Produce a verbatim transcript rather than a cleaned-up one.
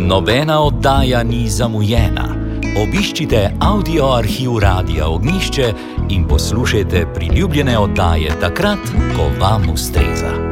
Nobena oddaja ni zamujena. Obiščite audio arhiv Radia Ognjišče in poslušajte priljubljene oddaje takrat, ko vam ustreza.